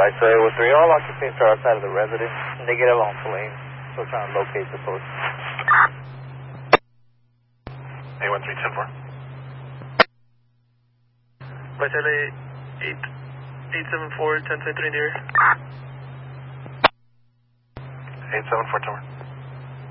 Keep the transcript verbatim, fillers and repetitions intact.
Light Survey with three, all occupants are outside of the residence. Negative on plane. Still trying to locate the source. A one three ten four. Vitale eight eight seven four ten twenty three in the area. eight seven four ten four.